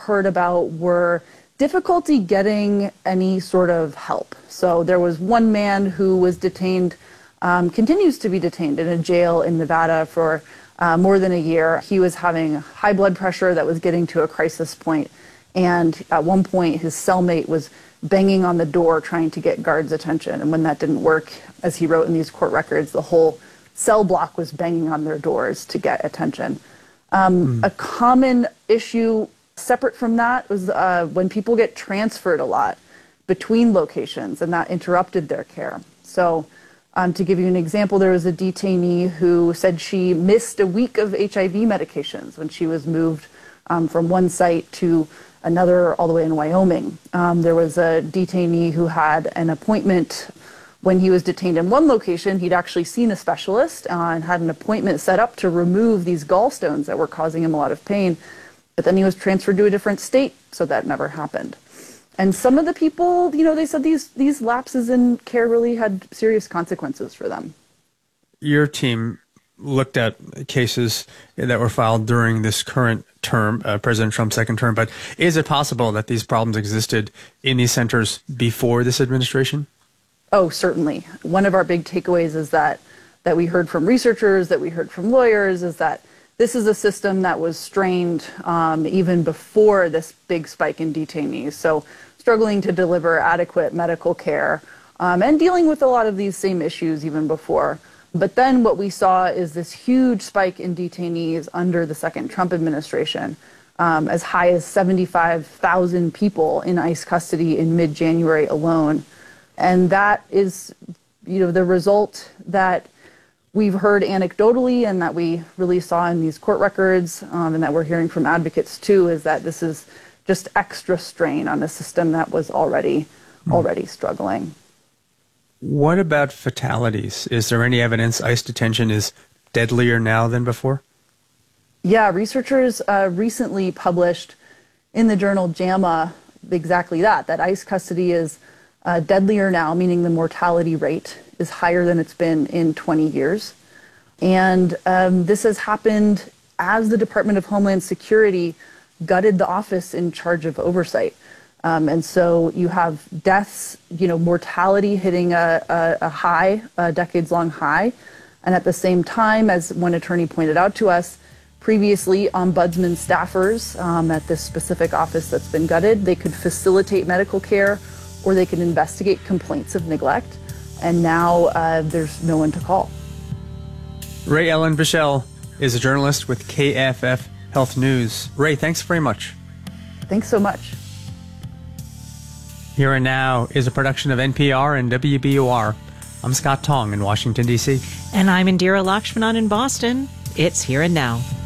heard about were difficulty getting any sort of help. So there was one man who was detained, continues to be detained in a jail in Nevada for more than a year. He was having high blood pressure that was getting to a crisis point. And at one point, his cellmate was banging on the door trying to get guards' attention. And when that didn't work, as he wrote in these court records, the whole cell block was banging on their doors to get attention. A common issue separate from that was when people get transferred a lot between locations, and that interrupted their care. So to give you an example, there was a detainee who said she missed a week of HIV medications when she was moved from one site to another all the way in Wyoming. There was a detainee who had an appointment when he was detained in one location. He'd actually seen a specialist and had an appointment set up to remove these gallstones that were causing him a lot of pain. But then he was transferred to a different state, so that never happened. And some of the people, they said these lapses in care really had serious consequences for them. Your team looked at cases that were filed during this current term, President Trump's second term, but is it possible that these problems existed in these centers before this administration? Oh, certainly. One of our big takeaways is that we heard from researchers, that we heard from lawyers, is that this is a system that was strained even before this big spike in detainees. So struggling to deliver adequate medical care and dealing with a lot of these same issues even before. But then what we saw is this huge spike in detainees under the second Trump administration, as high as 75,000 people in ICE custody in mid-January alone. And that is, the result that we've heard anecdotally and that we really saw in these court records and that we're hearing from advocates too, is that this is just extra strain on a system that was already struggling. What about fatalities? Is there any evidence ICE detention is deadlier now than before? Yeah, researchers recently published in the journal JAMA exactly that ICE custody is deadlier now, meaning the mortality rate is higher than it's been in 20 years. And this has happened as the Department of Homeland Security gutted the office in charge of oversight. And so you have deaths, mortality hitting a high, a decades-long high. And at the same time, as one attorney pointed out to us, previously ombudsman staffers at this specific office that's been gutted, they could facilitate medical care or they could investigate complaints of neglect. And now there's no one to call. Rae Ellen Bichell is a journalist with KFF Health News. Rae, thanks very much. Thanks so much. Here and Now is a production of NPR and WBUR. I'm Scott Tong in Washington, D.C. And I'm Indira Lakshmanan in Boston. It's Here and Now.